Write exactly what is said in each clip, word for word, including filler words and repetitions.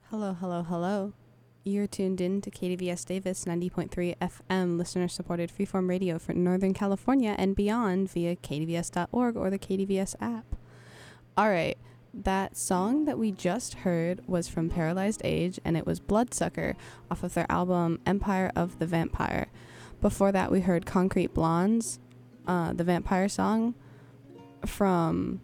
Hello, hello, hello. You're tuned in to K D V S Davis ninety point three F M, listener-supported freeform radio for Northern California and beyond via K D V S dot org or the K D V S app. All right, that song that we just heard was from Paralyzed Age, and it was Bloodsucker off of their album Empire of the Vampire. Before that, we heard Concrete Blondes, uh, the Vampire song from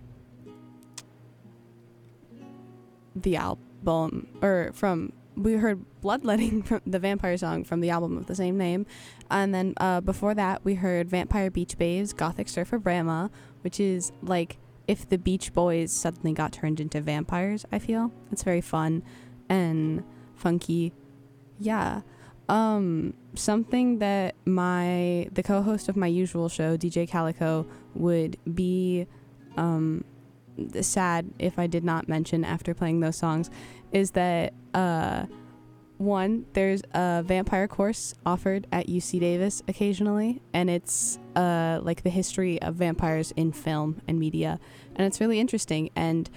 the album, or from, we heard Bloodletting from the Vampire song from the album of the same name. And then uh, before that, we heard Vampire Beach Babes, Gothic Surfer Brahma, which is like if the Beach Boys suddenly got turned into vampires, I feel. It's very fun and funky. Yeah. Um, something that my, the co-host of my usual show, D J Calico, would be um, sad if I did not mention after playing those songs is that, uh, one, there's a vampire course offered at U C Davis occasionally, and it's uh, like the history of vampires in film and media, and it's really interesting. And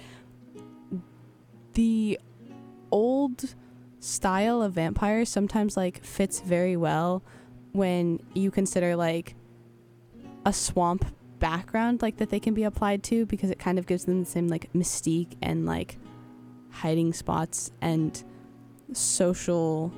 the old style of vampires sometimes like fits very well when you consider like a swamp background like that they can be applied to, because it kind of gives them the same like mystique and like hiding spots and social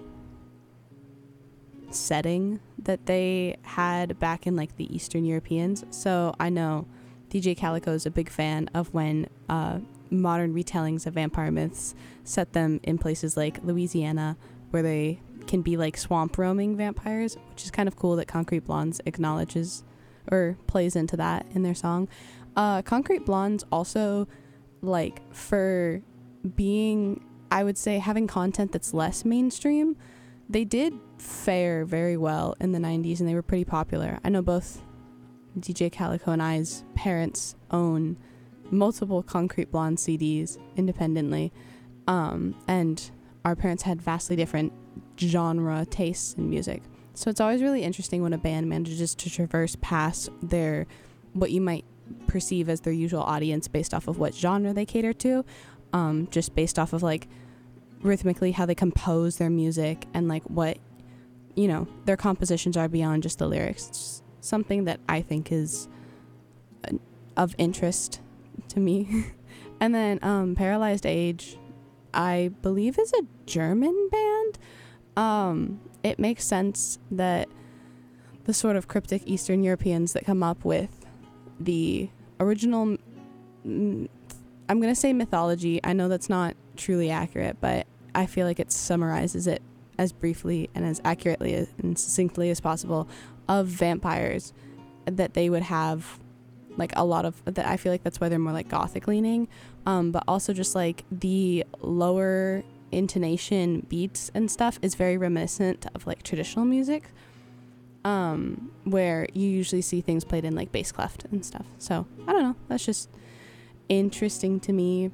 setting that they had back in like the Eastern Europeans. So I know D J Calico is a big fan of when uh, modern retellings of vampire myths set them in places like Louisiana, where they can be like swamp roaming vampires, which is kind of cool that Concrete Blondes acknowledges or plays into that in their song. Uh, Concrete Blondes also, like, for being, I would say, having content that's less mainstream, they did fare very well in the nineties, and they were pretty popular. I know both D J Calico and I's parents own multiple Concrete Blonde C Ds independently, um, and our parents had vastly different genre tastes in music. So it's always really interesting when a band manages to traverse past their, what you might perceive as their usual audience based off of what genre they cater to, um, just based off of like rhythmically how they compose their music and like what, you know, their compositions are beyond just the lyrics. It's something that I think is of interest to me. And then um, Paralyzed Age, I believe, is a German band. Um, it makes sense that the sort of cryptic Eastern Europeans that come up with the original, I'm going to say mythology. I know that's not truly accurate, but I feel like it summarizes it as briefly and as accurately and succinctly as possible of vampires, that they would have like a lot of that. I feel like that's why they're more like gothic leaning, um, but also just like the lower intonation beats and stuff is very reminiscent of like traditional music, um, where you usually see things played in like bass clef and stuff. So I don't know, that's just interesting to me.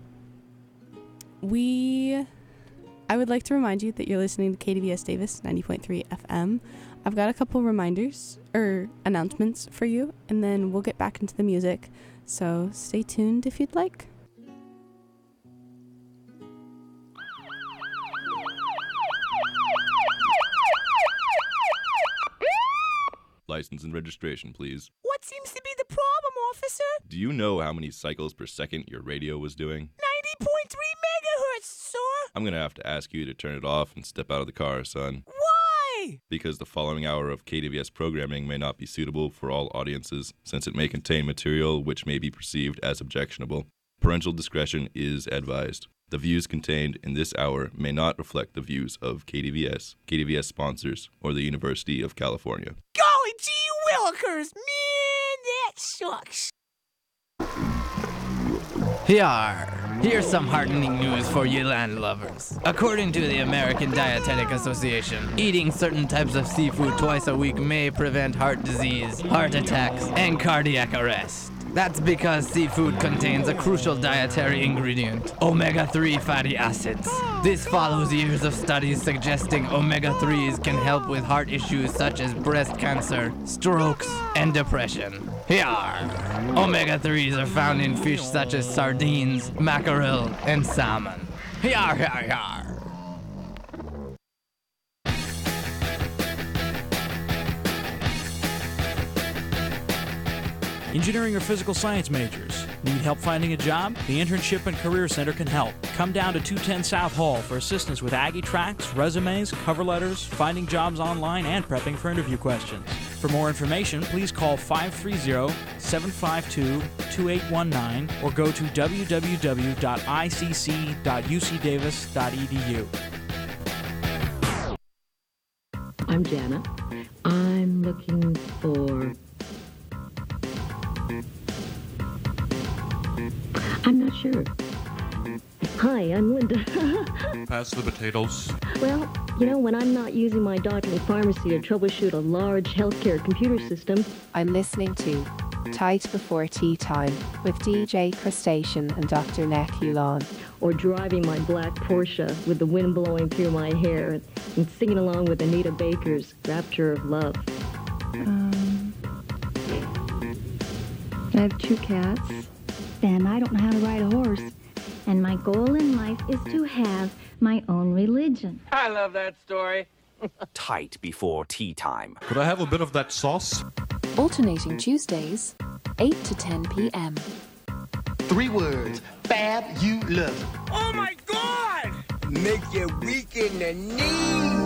We, I would like to remind you that you're listening to K D V S Davis ninety point three F M. I've got a couple reminders or announcements for you, and then we'll get back into the music. So stay tuned if you'd like. License and registration, please. What seems to be the problem, officer? Do you know how many cycles per second your radio was doing? ninety point three megahertz, sir. I'm gonna have to ask you to turn it off and step out of the car, son. Why? Because the following hour of K D V S programming may not be suitable for all audiences, since it may contain material which may be perceived as objectionable. Parental discretion is advised. The views contained in this hour may not reflect the views of K D V S, K D V S sponsors, or the University of California. Golly gee willikers, man, that sucks. Here, here's some heartening news for you land lovers. According to the American Dietetic Association, eating certain types of seafood twice a week may prevent heart disease, heart attacks, and cardiac arrest. That's because seafood contains a crucial dietary ingredient, omega three fatty acids. This follows years of studies suggesting omega threes can help with heart issues such as breast cancer, strokes, and depression. Here, omega threes are found in fish such as sardines, mackerel, and salmon. Yar, yar, yar. Engineering or physical science majors. Need help finding a job? The Internship and Career Center can help. Come down to two ten South Hall for assistance with Aggie tracks, resumes, cover letters, finding jobs online, and prepping for interview questions. For more information, please call five three zero, seven five two, two eight one nine or go to w w w dot i c c dot u c davis dot e d u. I'm Jana. I'm looking for... I'm not sure. Hi, I'm Linda. Pass the potatoes. Well, you know, when I'm not using my doctorly pharmacy to troubleshoot a large healthcare computer system, I'm listening to Tight Before Tea Time with D J Crustacean and Doctor Neck Hulan. or driving my black Porsche with the wind blowing through my hair and, and singing along with Anita Baker's Rapture of Love. Um, I have two cats. Then I don't know how to ride a horse. And my goal in life is to have my own religion. I love that story. Tight before tea time. Could I have a bit of that sauce? Alternating Tuesdays, eight to ten p.m. Three words. Fab you love. Oh my God! Make you weak in the knees.